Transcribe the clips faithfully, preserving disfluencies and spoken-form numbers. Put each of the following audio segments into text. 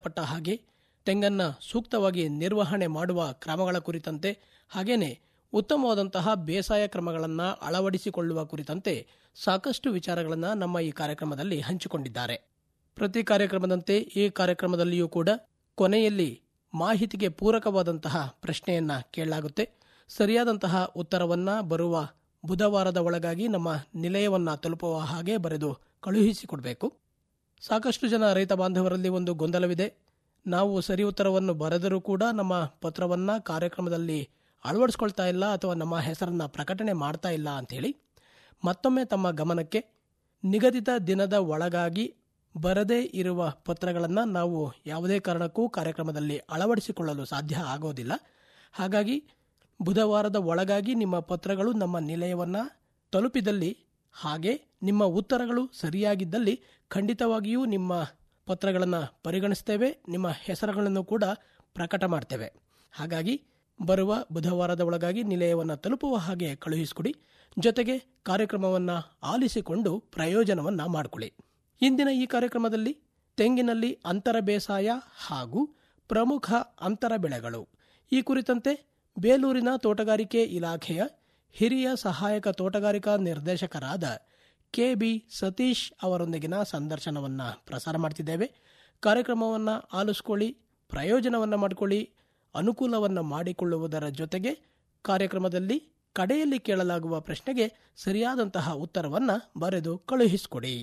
ಸಂಬಂಧಪಟ್ಟ ಹಾಗೆ ತೆಂಗನ್ನು ಸೂಕ್ತವಾಗಿ ನಿರ್ವಹಣೆ ಮಾಡುವ ಕ್ರಮಗಳ ಕುರಿತಂತೆ ಹಾಗೇನೆ ಉತ್ತಮವಾದಂತಹ ಬೇಸಾಯ ಕ್ರಮಗಳನ್ನು ಅಳವಡಿಸಿಕೊಳ್ಳುವ ಕುರಿತಂತೆ ಸಾಕಷ್ಟು ವಿಚಾರಗಳನ್ನು ನಮ್ಮ ಈ ಕಾರ್ಯಕ್ರಮದಲ್ಲಿ ಹಂಚಿಕೊಂಡಿದ್ದಾರೆ. ಪ್ರತಿ ಕಾರ್ಯಕ್ರಮದಂತೆ ಈ ಕಾರ್ಯಕ್ರಮದಲ್ಲಿಯೂ ಕೂಡ ಕೊನೆಯಲ್ಲಿ ಮಾಹಿತಿಗೆ ಪೂರಕವಾದಂತಹ ಪ್ರಶ್ನೆಯನ್ನ ಕೇಳಲಾಗುತ್ತೆ. ಸರಿಯಾದಂತಹ ಉತ್ತರವನ್ನ ಬರುವ ಬುಧವಾರದ ಒಳಗಾಗಿ ನಮ್ಮ ನಿಲಯವನ್ನ ತಲುಪುವ ಹಾಗೆ ಬರೆದು ಕಳುಹಿಸಿಕೊಡಬೇಕು. ಸಾಕಷ್ಟು ಜನ ರೈತ ಬಾಂಧವರಲ್ಲಿ ಒಂದು ಗೊಂದಲವಿದೆ. ನಾವು ಸರಿ ಉತ್ತರವನ್ನು ಬರೆದರೂ ಕೂಡ ನಮ್ಮ ಪತ್ರವನ್ನ ಕಾರ್ಯಕ್ರಮದಲ್ಲಿ ಅಳವಡಿಸ್ಕೊಳ್ತಾ ಇಲ್ಲ ಅಥವಾ ನಮ್ಮ ಹೆಸರನ್ನ ಪ್ರಕಟಣೆ ಮಾಡ್ತಾ ಇಲ್ಲ ಅಂಥೇಳಿ ಮತ್ತೊಮ್ಮೆ ತಮ್ಮ ಗಮನಕ್ಕೆ, ನಿಗದಿತ ದಿನದ ಒಳಗಾಗಿ ಬರದೇ ಇರುವ ಪತ್ರಗಳನ್ನು ನಾವು ಯಾವುದೇ ಕಾರಣಕ್ಕೂ ಕಾರ್ಯಕ್ರಮದಲ್ಲಿ ಅಳವಡಿಸಿಕೊಳ್ಳಲು ಸಾಧ್ಯ ಆಗೋದಿಲ್ಲ. ಹಾಗಾಗಿ ಬುಧವಾರದ ಒಳಗಾಗಿ ನಿಮ್ಮ ಪತ್ರಗಳು ನಮ್ಮ ನಿಲಯವನ್ನು ತಲುಪಿದಲ್ಲಿ ಹಾಗೆ ನಿಮ್ಮ ಉತ್ತರಗಳು ಸರಿಯಾಗಿದ್ದಲ್ಲಿ ಖಂಡಿತವಾಗಿಯೂ ನಿಮ್ಮ ಪತ್ರಗಳನ್ನು ಪರಿಗಣಿಸ್ತೇವೆ, ನಿಮ್ಮ ಹೆಸರುಗಳನ್ನು ಕೂಡ ಪ್ರಕಟ ಮಾಡ್ತೇವೆ. ಹಾಗಾಗಿ ಬರುವ ಬುಧವಾರದ ಒಳಗಾಗಿ ನಿಲಯವನ್ನು ತಲುಪುವ ಹಾಗೆ ಕಳುಹಿಸಿಕೊಡಿ. ಜೊತೆಗೆ ಕಾರ್ಯಕ್ರಮವನ್ನು ಆಲಿಸಿಕೊಂಡು ಪ್ರಯೋಜನವನ್ನು ಮಾಡಿಕೊಳ್ಳಿ. ಇಂದಿನ ಈ ಕಾರ್ಯಕ್ರಮದಲ್ಲಿ ತೆಂಗಿನಲ್ಲಿ ಅಂತರ ಬೇಸಾಯ ಹಾಗೂ ಪ್ರಮುಖ ಅಂತರ ಬೆಳೆಗಳು ಈ ಕುರಿತಂತೆ ಬೇಲೂರಿನ ತೋಟಗಾರಿಕೆ ಇಲಾಖೆಯ ಹಿರಿಯ ಸಹಾಯಕ ತೋಟಗಾರಿಕಾ ನಿರ್ದೇಶಕರಾದ ಕೆ ಬಿ ಸತೀಶ್ ಅವರೊಂದಿಗಿನ ಸಂದರ್ಶನವನ್ನು ಪ್ರಸಾರ ಮಾಡ್ತಿದ್ದೇವೆ. ಕಾರ್ಯಕ್ರಮವನ್ನು ಆಲಿಸ್ಕೊಳ್ಳಿ, ಪ್ರಯೋಜನವನ್ನು ಮಾಡಿಕೊಳ್ಳಿ, ಅನುಕೂಲವನ್ನು ಮಾಡಿಕೊಳ್ಳುವುದರ ಜೊತೆಗೆ ಕಾರ್ಯಕ್ರಮದಲ್ಲಿ ಕಡೆಯಲ್ಲಿ ಕೇಳಲಾಗುವ ಪ್ರಶ್ನೆಗೆ ಸರಿಯಾದಂತಹ ಉತ್ತರವನ್ನು ಬರೆದು ಕಳುಹಿಸಿಕೊಡಿ.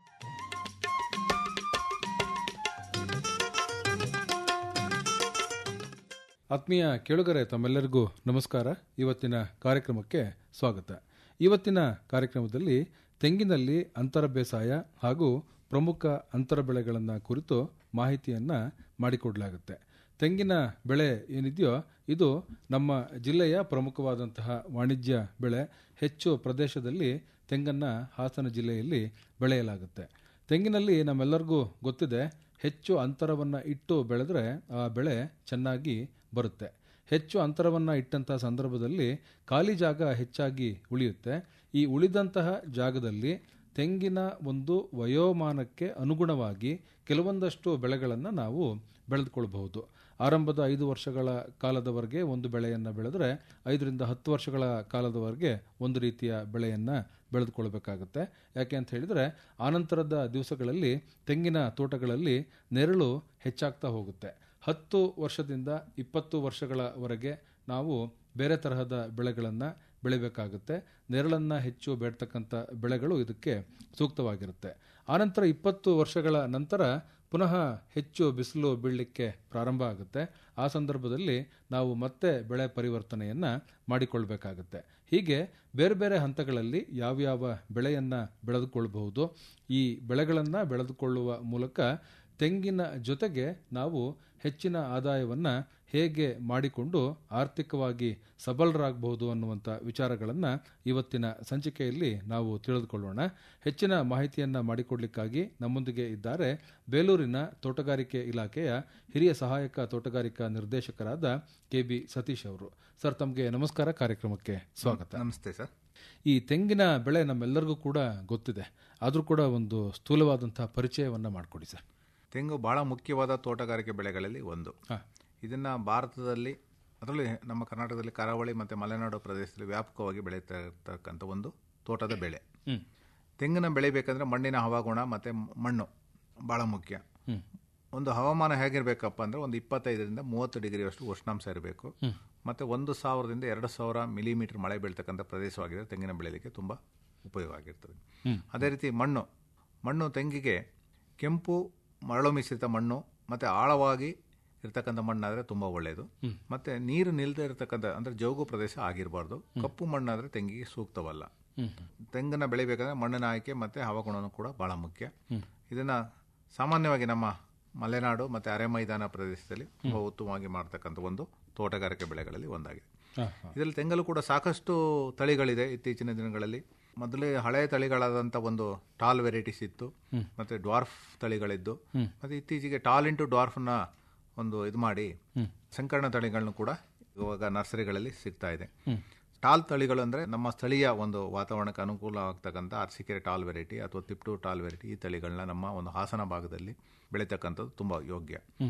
ಆತ್ಮೀಯ ಕೇಳುಗರೆ, ತಮ್ಮೆಲ್ಲರಿಗೂ ನಮಸ್ಕಾರ. ಇವತ್ತಿನ ಕಾರ್ಯಕ್ರಮಕ್ಕೆ ಸ್ವಾಗತ. ಇವತ್ತಿನ ಕಾರ್ಯಕ್ರಮದಲ್ಲಿ ತೆಂಗಿನಲ್ಲಿ ಅಂತರ ಬೇಸಾಯ ಹಾಗೂ ಪ್ರಮುಖ ಅಂತರ ಬೆಳೆಗಳನ್ನು ಕುರಿತು ಮಾಹಿತಿಯನ್ನು ಮಾಡಿಕೊಡಲಾಗುತ್ತೆ. ತೆಂಗಿನ ಬೆಳೆ ಏನಿದೆಯೋ ಇದು ನಮ್ಮ ಜಿಲ್ಲೆಯ ಪ್ರಮುಖವಾದಂತಹ ವಾಣಿಜ್ಯ ಬೆಳೆ. ಹೆಚ್ಚು ಪ್ರದೇಶದಲ್ಲಿ ತೆಂಗನ್ನು ಹಾಸನ ಜಿಲ್ಲೆಯಲ್ಲಿ ಬೆಳೆಯಲಾಗುತ್ತೆ. ತೆಂಗಿನಲ್ಲಿ ನಮ್ಮೆಲ್ಲರಿಗೂ ಗೊತ್ತಿದೆ, ಹೆಚ್ಚು ಅಂತರವನ್ನು ಇಟ್ಟು ಬೆಳೆದ್ರೆ ಆ ಬೆಳೆ ಚೆನ್ನಾಗಿ ಬರುತ್ತೆ. ಹೆಚ್ಚು ಅಂತರವನ್ನು ಇಟ್ಟಂತಹ ಸಂದರ್ಭದಲ್ಲಿ ಖಾಲಿ ಜಾಗ ಹೆಚ್ಚಾಗಿ ಉಳಿಯುತ್ತೆ. ಈ ಉಳಿದಂತಹ ಜಾಗದಲ್ಲಿ ತೆಂಗಿನ ಒಂದು ವಯೋಮಾನಕ್ಕೆ ಅನುಗುಣವಾಗಿ ಕೆಲವೊಂದಷ್ಟು ಬೆಳೆಗಳನ್ನು ನಾವು ಬೆಳೆದುಕೊಳ್ಬಹುದು. ಆರಂಭದ ಐದು ವರ್ಷಗಳ ಕಾಲದವರೆಗೆ ಒಂದು ಬೆಳೆಯನ್ನು ಬೆಳೆದರೆ ಐದರಿಂದ ಹತ್ತು ವರ್ಷಗಳ ಕಾಲದವರೆಗೆ ಒಂದು ರೀತಿಯ ಬೆಳೆಯನ್ನು ಬೆಳೆದುಕೊಳ್ಬೇಕಾಗುತ್ತೆ. ಯಾಕೆ ಅಂತ ಹೇಳಿದರೆ ಆನಂತರದ ದಿವಸಗಳಲ್ಲಿ ತೆಂಗಿನ ತೋಟಗಳಲ್ಲಿ ನೆರಳು ಹೆಚ್ಚಾಗ್ತಾ ಹೋಗುತ್ತೆ. ಹತ್ತು ವರ್ಷದಿಂದ ಇಪ್ಪತ್ತು ವರ್ಷಗಳವರೆಗೆ ನಾವು ಬೇರೆ ತರಹದ ಬೆಳೆಗಳನ್ನು ಬೆಳಿಬೇಕಾಗುತ್ತೆ. ನೆರಳನ್ನು ಹೆಚ್ಚು ಬೇಡ್ತಕ್ಕಂಥ ಬೆಳೆಗಳು ಇದಕ್ಕೆ ಸೂಕ್ತವಾಗಿರುತ್ತೆ. ಆನಂತರ ಇಪ್ಪತ್ತು ವರ್ಷಗಳ ನಂತರ ಪುನಃ ಹೆಚ್ಚು ಬಿಸಿಲು ಬೀಳಲಿಕ್ಕೆ ಪ್ರಾರಂಭ ಆಗುತ್ತೆ. ಆ ಸಂದರ್ಭದಲ್ಲಿ ನಾವು ಮತ್ತೆ ಬೆಳೆ ಪರಿವರ್ತನೆಯನ್ನು ಮಾಡಿಕೊಳ್ಬೇಕಾಗುತ್ತೆ. ಹೀಗೆ ಬೇರೆ ಬೇರೆ ಹಂತಗಳಲ್ಲಿ ಯಾವ್ಯಾವ ಬೆಳೆಯನ್ನು ಬೆಳೆದುಕೊಳ್ಳಬಹುದು. ಈ ಬೆಳೆಗಳನ್ನು ಬೆಳೆದುಕೊಳ್ಳುವ ಮೂಲಕ ತೆಂಗಿನ ಜೊತೆಗೆ ನಾವು ಹೆಚ್ಚಿನ ಆದಾಯವನ್ನು ಹೇಗೆ ಮಾಡಿಕೊಂಡು ಆರ್ಥಿಕವಾಗಿ ಸಬಲರಾಗಬಹುದು ಅನ್ನುವಂಥ ವಿಚಾರಗಳನ್ನು ಇವತ್ತಿನ ಸಂಚಿಕೆಯಲ್ಲಿ ನಾವು ತಿಳಿದುಕೊಳ್ಳೋಣ. ಹೆಚ್ಚಿನ ಮಾಹಿತಿಯನ್ನು ಮಾಡಿಕೊಡ್ಲಿಕ್ಕಾಗಿ ನಮ್ಮೊಂದಿಗೆ ಇದ್ದಾರೆ ಬೇಲೂರಿನ ತೋಟಗಾರಿಕೆ ಇಲಾಖೆಯ ಹಿರಿಯ ಸಹಾಯಕ ತೋಟಗಾರಿಕಾ ನಿರ್ದೇಶಕರಾದ ಕೆ ಬಿ ಸತೀಶ್ ಅವರು. ಸರ್, ತಮಗೆ ನಮಸ್ಕಾರ, ಕಾರ್ಯಕ್ರಮಕ್ಕೆ ಸ್ವಾಗತ. ನಮಸ್ತೆ ಸರ್. ಈ ತೆಂಗಿನ ಬೆಳೆ ನಮ್ಮೆಲ್ಲರಿಗೂ ಕೂಡ ಗೊತ್ತಿದೆ, ಆದರೂ ಕೂಡ ಒಂದು ಸ್ಥೂಲವಾದಂತಹ ಪರಿಚಯವನ್ನು ಮಾಡಿಕೊಡಿ ಸರ್. ತೆಂಗು ಬಹಳ ಮುಖ್ಯವಾದ ತೋಟಗಾರಿಕೆ ಬೆಳೆಗಳಲ್ಲಿ ಒಂದು. ಇದನ್ನು ಭಾರತದಲ್ಲಿ, ಅದರಲ್ಲಿ ನಮ್ಮ ಕರ್ನಾಟಕದಲ್ಲಿ ಕರಾವಳಿ ಮತ್ತು ಮಲೆನಾಡು ಪ್ರದೇಶದಲ್ಲಿ ವ್ಯಾಪಕವಾಗಿ ಬೆಳೀತಾ ಇರತಕ್ಕಂಥ ಒಂದು ತೋಟದ ಬೆಳೆ. ತೆಂಗಿನ ಬೆಳಿಬೇಕಂದ್ರೆ ಮಣ್ಣಿನ ಹವಾಗುಣ ಮತ್ತು ಮಣ್ಣು ಭಾಳ ಮುಖ್ಯ. ಒಂದು ಹವಾಮಾನ ಹೇಗಿರಬೇಕಪ್ಪ ಅಂದರೆ ಒಂದು ಇಪ್ಪತ್ತೈದರಿಂದ ಮೂವತ್ತು ಡಿಗ್ರಿಯಷ್ಟು ಉಷ್ಣಾಂಶ ಇರಬೇಕು. ಮತ್ತು ಒಂದು ಸಾವಿರದಿಂದ ಎರಡು ಸಾವಿರ ಮಿಲಿಮೀಟರ್ ಮಳೆ ಬೀಳ್ತಕ್ಕಂಥ ಪ್ರದೇಶವಾಗಿದೆ. ತೆಂಗಿನ ಬೆಳೆಯಲಿಕ್ಕೆ ತುಂಬ ಉಪಯೋಗ ಆಗಿರ್ತದೆ. ಅದೇ ರೀತಿ ಮಣ್ಣು ಮಣ್ಣು ತೆಂಗಿಗೆ ಕೆಂಪು ಮರಳು ಮಿಶ್ರಿತ ಮಣ್ಣು ಮತ್ತು ಆಳವಾಗಿ ಇರ್ತಕ್ಕಂಥ ಮಣ್ಣಾದರೆ ತುಂಬ ಒಳ್ಳೆಯದು. ಮತ್ತು ನೀರು ನಿಲ್ಲದೆ ಇರತಕ್ಕಂಥ ಅಂದರೆ ಜೌಗು ಪ್ರದೇಶ ಆಗಿರಬಾರ್ದು. ಕಪ್ಪು ಮಣ್ಣಾದರೆ ತೆಂಗಿಗೆ ಸೂಕ್ತವಲ್ಲ. ತೆಂಗನ್ನು ಬೆಳಿಬೇಕಾದ್ರೆ ಮಣ್ಣಿನ ಆಯ್ಕೆ ಮತ್ತು ಹವಾಗುಣನೂ ಕೂಡ ಭಾಳ ಮುಖ್ಯ. ಇದನ್ನು ಸಾಮಾನ್ಯವಾಗಿ ನಮ್ಮ ಮಲೆನಾಡು ಮತ್ತು ಅರೆ ಮೈದಾನ ಪ್ರದೇಶದಲ್ಲಿ ತುಂಬ ಉತ್ತಮವಾಗಿ ಮಾಡ್ತಕ್ಕಂಥ ಒಂದು ತೋಟಗಾರಿಕೆ ಬೆಳೆಗಳಲ್ಲಿ ಒಂದಾಗಿದೆ. ಇದರಲ್ಲಿ ತೆಂಗಲು ಕೂಡ ಸಾಕಷ್ಟು ತಳಿಗಳಿದೆ. ಇತ್ತೀಚಿನ ದಿನಗಳಲ್ಲಿ ಮೊದಲೇ ಹಳೆಯ ತಳಿಗಳಾದಂಥ ಒಂದು ಟಾಲ್ ವೆರೈಟೀಸ್ ಇತ್ತು, ಮತ್ತು ಡ್ವಾರ್ಫ್ ತಳಿಗಳಿದ್ದು, ಮತ್ತು ಇತ್ತೀಚೆಗೆ ಟಾಲ್ ಇಂಟು ಡ್ವಾರ್ಫ್ನ ಒಂದು ಇದು ಮಾಡಿ ಸಂಕರಣ ತಳಿಗಳನ್ನು ಕೂಡ ಇವಾಗ ನರ್ಸರಿಗಳಲ್ಲಿ ಸಿಗ್ತಾ ಇದೆ. ಟಾಲ್ ತಳಿಗಳು ಅಂದರೆ ನಮ್ಮ ಸ್ಥಳೀಯ ಒಂದು ವಾತಾವರಣಕ್ಕೆ ಅನುಕೂಲವಾಗ್ತಕ್ಕಂಥ ಅರಸೀಕೆರೆ ಟಾಲ್ ವೆರೈಟಿ ಅಥವಾ ತಿಪ್ಟೂರು ಟಾಲ್ ವೆರೈಟಿ, ಈ ತಳಿಗಳನ್ನ ನಮ್ಮ ಒಂದು ಹಾಸನ ಭಾಗದಲ್ಲಿ ಬೆಳೀತಕ್ಕಂಥದ್ದು ತುಂಬ ಯೋಗ್ಯ.